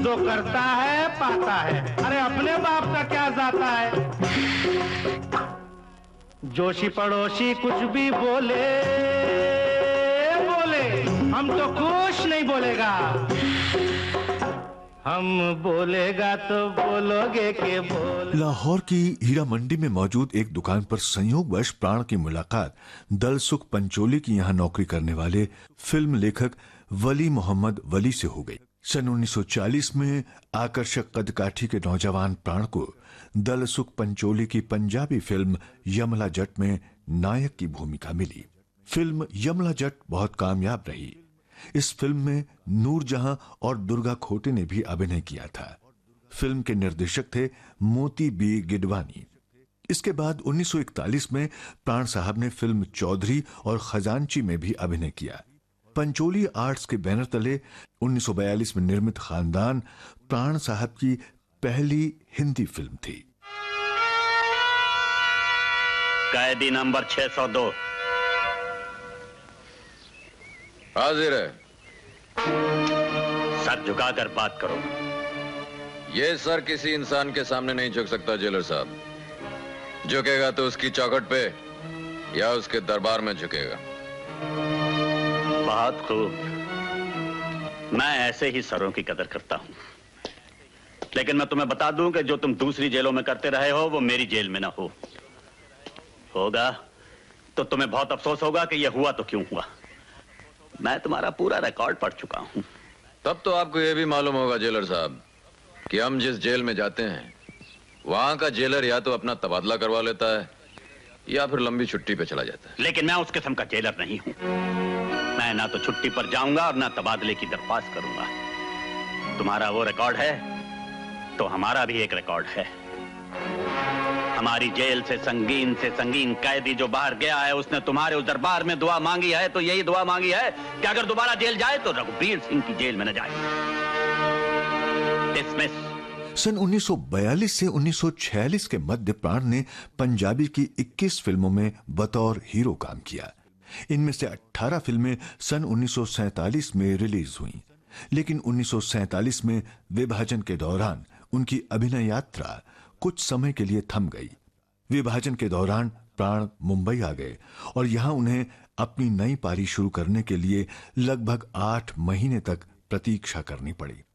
जो करता है पाता है, अरे अपने बाप का क्या जाता है। जोशी पड़ोसी कुछ भी बोले बोले, हम तो कुछ नहीं बोलेगा। हम बोलेगा तो बोलोगे के बोल। लाहौर की हीरा मंडी में मौजूद एक दुकान पर संयोगवश प्राण की मुलाकात दलसुख पंचोली की यहाँ नौकरी करने वाले फिल्म लेखक वली मोहम्मद वली से हो गई। सन 1940 में आकर्षक कदकाठी के नौजवान प्राण को दलसुख पंचोली की पंजाबी फिल्म यमला जट में नायक की भूमिका मिली। फिल्म यमला जट बहुत कामयाब रही। इस फिल्म में नूरजहां और दुर्गा खोटे ने भी अभिनय किया था। फिल्म के निर्देशक थे मोती बी गिडवानी। इसके बाद 1941 में प्राण साहब ने फिल्म चौधरी और खजांची में भी अभिनय किया। पंचोली आर्ट्स के बैनर तले 1942 में निर्मित खानदान प्राण साहब की पहली हिंदी फिल्म थी। कैदी नंबर 602 हाजिर है। सर झुकाकर बात करो। ये सर किसी इंसान के सामने नहीं झुक सकता जेलर साहब। झुकेगा तो उसकी चौखट पे या उसके दरबार में झुकेगा। बहुत खूब, मैं ऐसे ही सरों की कदर करता हूं। लेकिन मैं तुम्हें बता दूं कि जो तुम दूसरी जेलों में करते रहे हो वो मेरी जेल में ना होगा तो तुम्हें बहुत अफसोस होगा कि यह हुआ तो क्यों हुआ। मैं तुम्हारा पूरा रिकॉर्ड पढ़ चुका हूं। तब तो आपको यह भी मालूम होगा जेलर साहब कि हम जिस जेल में जाते हैं वहां का जेलर या तो अपना तबादला करवा लेता है या फिर लंबी छुट्टी पे चला जाता है। लेकिन मैं उस किस्म का जेलर नहीं हूं। मैं ना तो छुट्टी पर जाऊंगा और ना तबादले की दरख्वास्त करूंगा। तुम्हारा वो रिकॉर्ड है तो हमारा भी एक रिकॉर्ड है। हमारी जेल से संगीन कैदी जो बाहर गया है उसने तुम्हारे उस दरबार में दुआ मांगी है, तो यही दुआ मांगी है कि अगर दोबारा जेल जाए तो रघुबीर सिंह की जेल में न जाए। डिसमिस। सन 1942 से 1946 के मध्य प्राण ने पंजाबी की 21 फिल्मों में बतौर हीरो काम किया। इनमें से 18 फिल्में सन 1947 में रिलीज हुई, लेकिन 1947 में विभाजन के दौरान उनकी अभिनय यात्रा कुछ समय के लिए थम गई। विभाजन के दौरान प्राण मुंबई आ गए और यहां उन्हें अपनी नई पारी शुरू करने के लिए लगभग 8 महीने तक प्रतीक्षा करनी पड़ी।